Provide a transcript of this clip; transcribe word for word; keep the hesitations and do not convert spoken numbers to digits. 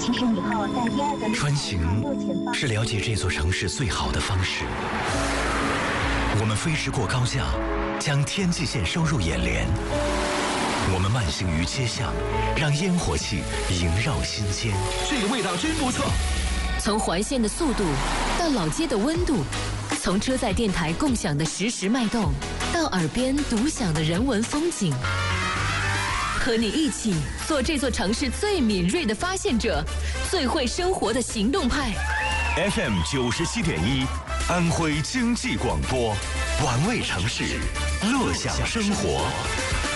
其实以后在第二个穿行是了解这座城市最好的方式。我们飞驰过高架，将天际线收入眼帘。我们慢行于街巷，让烟火气萦绕心间。 这个味道真不错。 从环线的速度到老街的温度，从车载电台共享的实时脉动，到耳边独享的人文风景，和你一起做这座城市最敏锐的发现者，最会生活的行动派。 F M 九十七点一，安徽经济广播，玩味城市，乐享生活。